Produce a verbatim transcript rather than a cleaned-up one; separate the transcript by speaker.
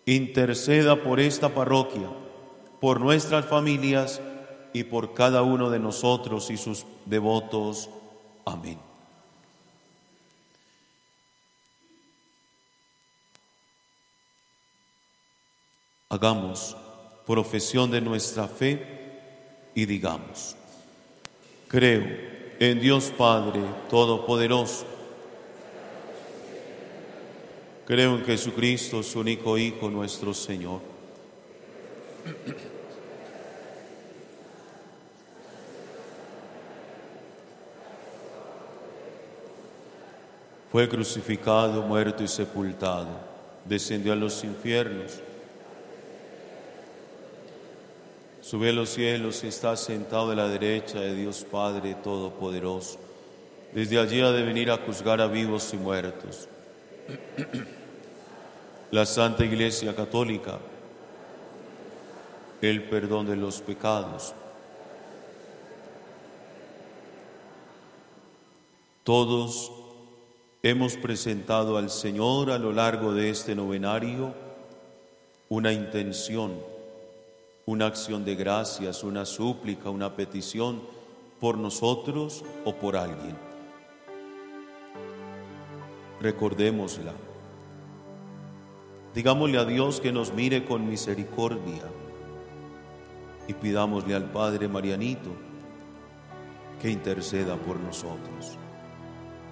Speaker 1: interceda por esta parroquia, por nuestras familias y por cada uno de nosotros y sus devotos. Amén. Hagamos profesión de nuestra fe y digamos: creo en Dios Padre Todopoderoso. Creo en Jesucristo, su único Hijo, nuestro Señor. Fue crucificado, muerto y sepultado. Descendió a los infiernos. Sube a los cielos y está sentado a la derecha de Dios Padre Todopoderoso. Desde allí ha de venir a juzgar a vivos y muertos. La Santa Iglesia Católica, el perdón de los pecados. Todos hemos presentado al Señor a lo largo de este novenario una intención, una acción de gracias, una súplica, una petición por nosotros o por alguien. Recordémosla. Digámosle a Dios que nos mire con misericordia y pidámosle al Padre Marianito que interceda por nosotros.